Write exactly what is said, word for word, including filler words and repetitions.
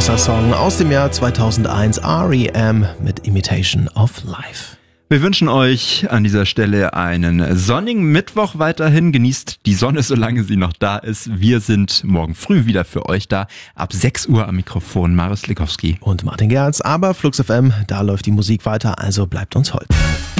Ostersong aus dem Jahr zweitausendeins, R E M mit Imitation of Life. Wir wünschen euch an dieser Stelle einen sonnigen Mittwoch weiterhin. Genießt die Sonne, solange sie noch da ist. Wir sind morgen früh wieder für euch da. Ab sechs Uhr am Mikrofon Marius Likowski und Martin Gerz. Aber Flux F M, da läuft die Musik weiter, also bleibt uns hold.